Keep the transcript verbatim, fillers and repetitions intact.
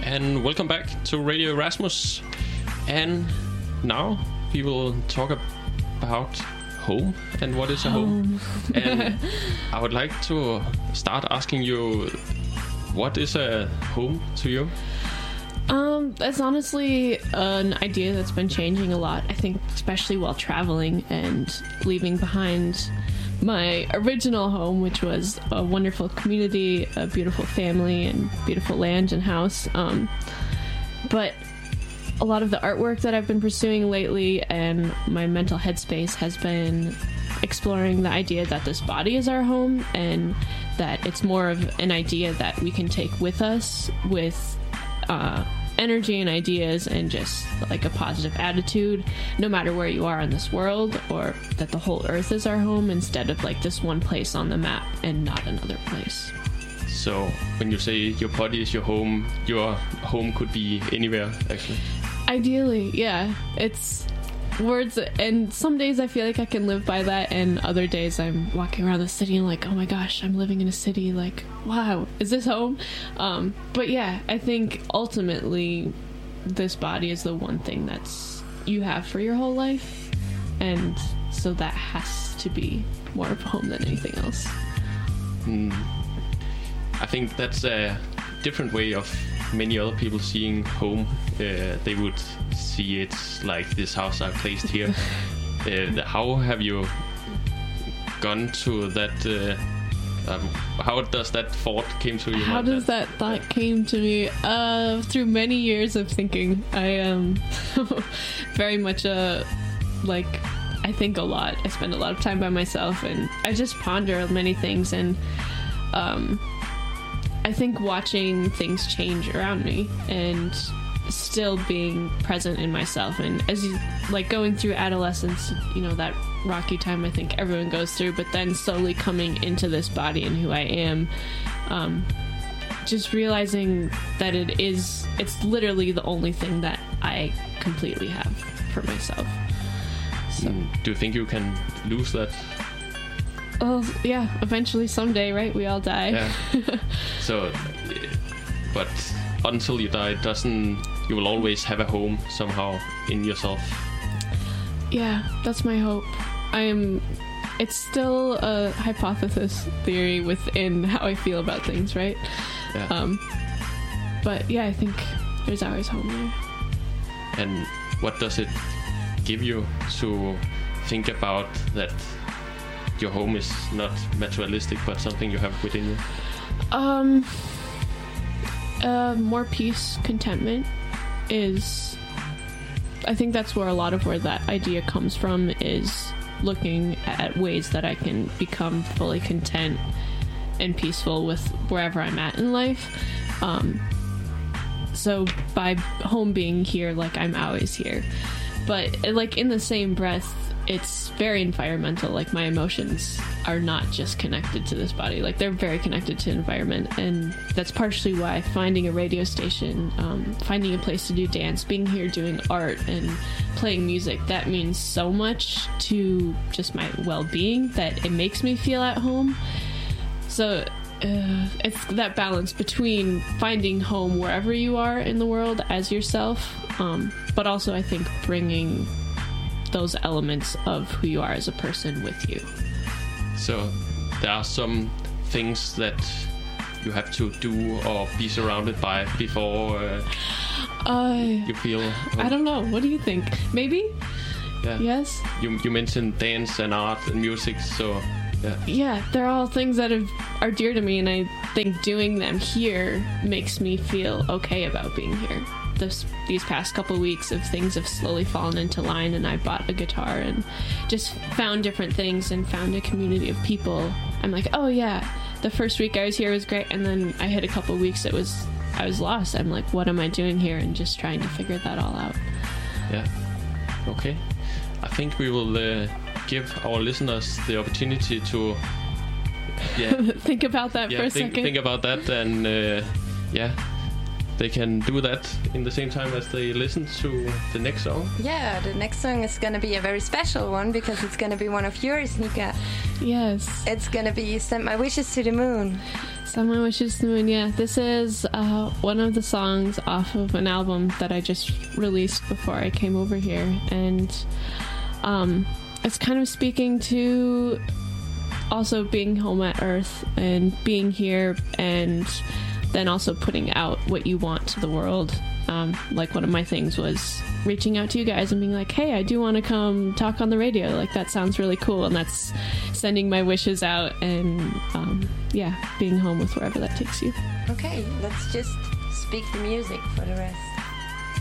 and welcome back to Radio Erasmus. And now we will talk about home and what is a home. home. And I would like to start asking you, what is a home to you? Um, that's honestly an idea that's been changing a lot, I think, especially while traveling and leaving behind my original home, which was a wonderful community, a beautiful family, and beautiful land and house. Um, but a lot of the artwork that I've been pursuing lately and my mental headspace has been exploring the idea that this body is our home and that it's more of an idea that we can take with us with uh, energy and ideas and just like a positive attitude no matter where you are in this world, or that the whole earth is our home instead of like this one place on the map and not another place. So when you say your body is your home, your home could be anywhere actually? Ideally, yeah. It's words, and some days I feel like I can live by that, and other days I'm walking around the city and like, oh my gosh, I'm living in a city, like, wow, is this home? Um, but yeah, I think ultimately this body is the one thing that's you have for your whole life, and so that has to be more of a home than anything else. Mm. I think that's a different way of many other people seeing home. Uh, they would see it like this house I placed here. uh, how have you gone to that? Uh, um, how does that thought came to you? How does that, that thought came to me? Uh, through many years of thinking. I am um, very much a like. I think a lot. I spend a lot of time by myself, and I just ponder many things. And um, I think watching things change around me and still being present in myself, and as you like going through adolescence, you know, that rocky time I think everyone goes through, but then slowly coming into this body and who I am, um, just realizing that it is, it's literally the only thing that I completely have for myself. So, mm, do you think you can lose that? Well, yeah, eventually, someday, right? We all die. Yeah. So, but until you die, doesn't you will always have a home somehow in yourself? Yeah, that's my hope. I'm. It's still a hypothesis theory within how I feel about things, right? Yeah. Um. But yeah, I think there's always home there. And what does it give you to think about that? Your home is not materialistic, but something you have within you? Um, uh, more peace, contentment is, I think that's where a lot of where that idea comes from, is looking at ways that I can become fully content and peaceful with wherever I'm at in life. Um, so by home being here, like I'm always here. But like in the same breath, it's very environmental. Like my emotions are not just connected to this body, like they're very connected to environment, and that's partially why finding a radio station, um, finding a place to do dance, being here doing art and playing music, that means so much to just my well-being that it makes me feel at home. So uh, it's that balance between finding home wherever you are in the world as yourself, um, but also I think bringing those elements of who you are as a person with you. So there are some things that you have to do or be surrounded by before uh, uh, you feel home? I don't know, what do you think? Maybe? Yeah. Yes? You, you mentioned dance and art and music, so yeah. Yeah, they're all things that have, are dear to me, and I think doing them here makes me feel okay about being here. This, these past couple weeks of things have slowly fallen into line, and I bought a guitar and just found different things and found a community of people. I'm like, oh yeah, the first week I was here was great, and then I hit a couple weeks that was I was lost. I'm like, what am I doing here? And just trying to figure that all out. Yeah. Okay. I think we will uh, give our listeners the opportunity to yeah think about that yeah, for a think, second. Think about that, and uh, yeah. They can do that in the same time as they listen to the next song. Yeah, the next song is going to be a very special one because it's going to be one of yours, Nika. Yes. It's going to be Send My Wishes to the Moon. Send My Wishes to the Moon. Yeah, this is uh, one of the songs off of an album that I just released before I came over here. And um, it's kind of speaking to also being home at Earth and being here, and then also putting out what you want to the world. Um, like one of my things was reaching out to you guys and being like, hey, I do want to come talk on the radio. Like, that sounds really cool. And that's sending my wishes out and, um, yeah, being home with wherever that takes you. Okay, let's just speak the music for the rest.